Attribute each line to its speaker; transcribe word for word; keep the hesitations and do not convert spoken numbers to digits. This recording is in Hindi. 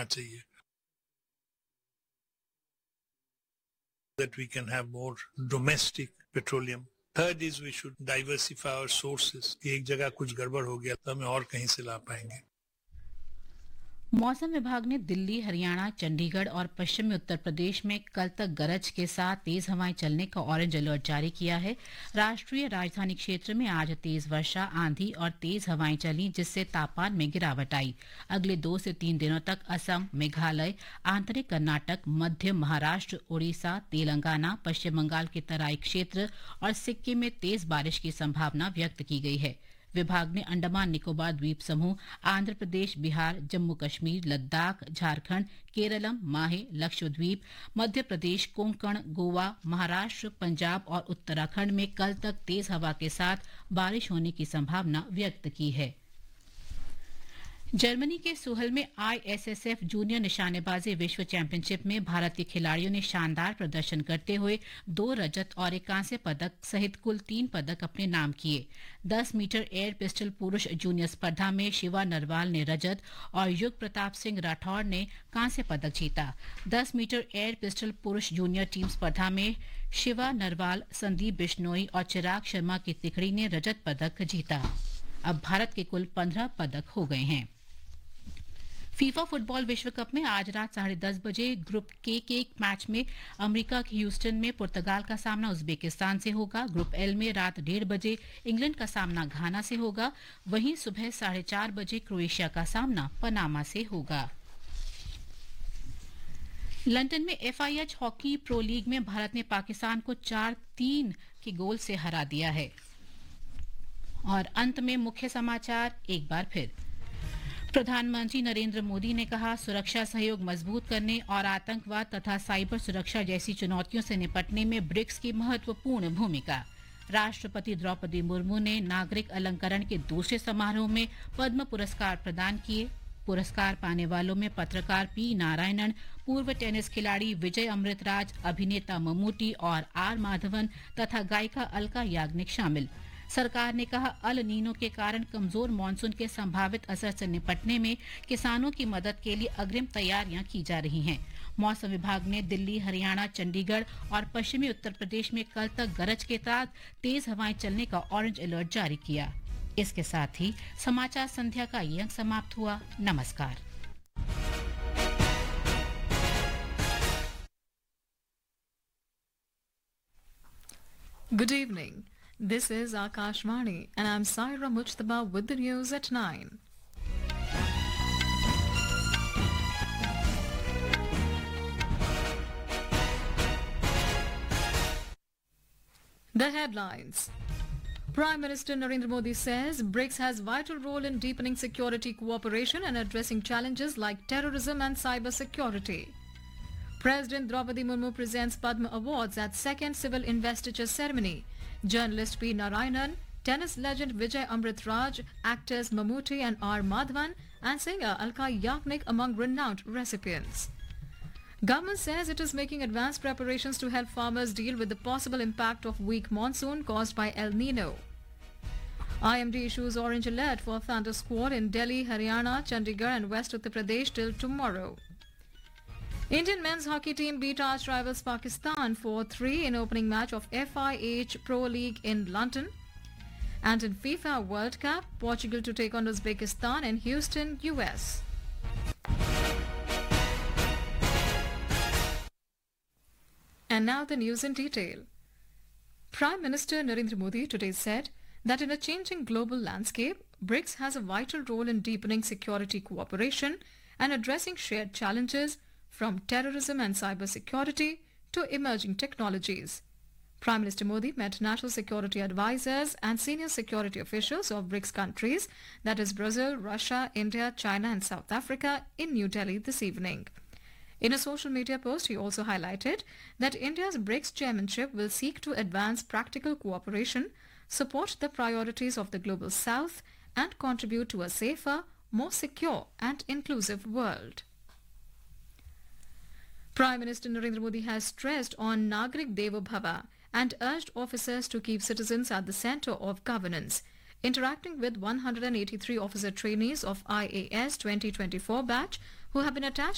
Speaker 1: चाहिए, that we can have more domestic petroleum. Third is we should diversify our sources. एक जगह कुछ गड़बड़ हो गया तो हमें और कहीं से ला पाएंगे.
Speaker 2: मौसम विभाग ने दिल्ली, हरियाणा, चंडीगढ़ और पश्चिमी उत्तर प्रदेश में कल तक गरज के साथ तेज हवाएं चलने का ऑरेंज अलर्ट जारी किया है. राष्ट्रीय राजधानी क्षेत्र में आज तेज वर्षा, आंधी और तेज हवाएं चली, जिससे तापमान में गिरावट आई. अगले दो से तीन दिनों तक असम, मेघालय, आंतरिक कर्नाटक, मध्य महाराष्ट्र, ओडिशा, तेलंगाना, पश्चिम बंगाल के तराई क्षेत्र और सिक्किम में तेज बारिश की संभावना व्यक्त की गई है. विभाग ने अंडमान निकोबार द्वीप समूह, आंध्र प्रदेश, बिहार, जम्मू कश्मीर, लद्दाख, झारखंड, केरलम, माहे, लक्षद्वीप, मध्य प्रदेश, कोंकण, गोवा, महाराष्ट्र, पंजाब और उत्तराखंड में कल तक तेज हवा के साथ बारिश होने की संभावना व्यक्त की है. जर्मनी के सुहल में आईएसएसएफ जूनियर निशानेबाजी विश्व चैंपियनशिप में भारतीय खिलाड़ियों ने शानदार प्रदर्शन करते हुए दो रजत और एक कांस्य पदक सहित कुल तीन पदक अपने नाम किए. दस मीटर एयर पिस्टल पुरुष जूनियर स्पर्धा में शिवा नरवाल ने रजत और युग प्रताप सिंह राठौर ने कांस्य पदक जीता. दस मीटर एयर पिस्टल पुरुष जूनियर टीम स्पर्धा में शिवा नरवाल, संदीप बिश्नोई और चिराग शर्मा की तिकड़ी ने रजत पदक जीता. अब भारत के कुल पंद्रह पदक हो गए हैं. फीफा फुटबॉल विश्व कप में आज रात साढ़े दस बजे ग्रुप के के एक मैच में अमेरिका के ह्यूस्टन में पुर्तगाल का सामना उज्बेकिस्तान से होगा. ग्रुप एल में रात डेढ़ बजे इंग्लैंड का सामना घाना से होगा. वहीं सुबह साढ़े चार बजे क्रोएशिया का सामना पनामा से होगा. लंदन में एफआईएच हॉकी प्रो लीग में भारत ने पाकिस्तान को चार तीन के गोल से हरा दिया है. और अंत में मुख्य समाचार एक बार फिर. प्रधानमंत्री नरेंद्र मोदी ने कहा, सुरक्षा सहयोग मजबूत करने और आतंकवाद तथा साइबर सुरक्षा जैसी चुनौतियों से निपटने में ब्रिक्स की महत्वपूर्ण भूमिका. राष्ट्रपति द्रौपदी मुर्मू ने नागरिक अलंकरण के दूसरे समारोह में पद्म पुरस्कार प्रदान किए. पुरस्कार पाने वालों में पत्रकार पी नारायणन, पूर्व टेनिस खिलाड़ी विजय अमृतराज, अभिनेता ममूटी और आर माधवन तथा गायिका अलका याग्निक शामिल. सरकार ने कहा, अल नीनो के कारण कमजोर मानसून के संभावित असर से निपटने में किसानों की मदद के लिए अग्रिम तैयारियां की जा रही हैं. मौसम विभाग ने दिल्ली, हरियाणा, चंडीगढ़ और पश्चिमी उत्तर प्रदेश में कल तक गरज के साथ तेज हवाएं चलने का ऑरेंज अलर्ट जारी किया. इसके साथ ही समाचार संध्या का ये अंक समाप्त हुआ. नमस्कार.
Speaker 3: Good evening. This is Akashvani and I'm Saira Mujtaba with the news at nine. The headlines. Prime Minister Narendra Modi says BRICS has vital role in deepening security cooperation and addressing challenges like terrorism and cyber security. President Draupadi Murmu presents Padma Awards at second civil investiture ceremony. Journalist P. Narayanan, tennis legend Vijay Amritraj, actors Mammootty and R. Madhavan, and singer Alka Yagnik among renowned recipients. Government says it is making advanced preparations to help farmers deal with the possible impact of weak monsoon caused by El Nino. I M D issues orange alert for thunder squall in Delhi, Haryana, Chandigarh and West Uttar Pradesh till tomorrow. Indian men's hockey team beat arch rivals Pakistan four three in opening match of F I H Pro League in London. And in FIFA World Cup, Portugal to take on Uzbekistan in Houston, U S. And now the news in detail. Prime Minister Narendra Modi today said that in a changing global landscape, BRICS has a vital role in deepening security cooperation and addressing shared challenges from terrorism and cybersecurity to emerging technologies. Prime Minister Modi met national security advisors and senior security officials of BRICS countries, that is Brazil, Russia, India, China and South Africa in New Delhi this evening. In a social media post, he also highlighted that India's BRICS chairmanship will seek to advance practical cooperation, support the priorities of the global south and contribute to a safer, more secure and inclusive world. Prime Minister Narendra Modi has stressed on Nagrik Devo Bhava and urged officers to keep citizens at the centre of governance. Interacting with one hundred eighty-three officer trainees of I A S twenty twenty-four batch who have been attached